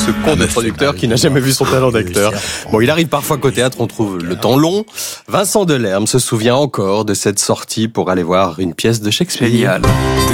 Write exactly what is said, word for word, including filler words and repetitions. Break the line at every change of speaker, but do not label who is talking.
ce con de producteur qui n'a jamais vu son talent d'acteur. Bon, il arrive parfois qu'au théâtre, on trouve le temps long. Vincent Delerme se souvient encore de cette sortie pour aller voir une pièce de Shakespeare.
Génial.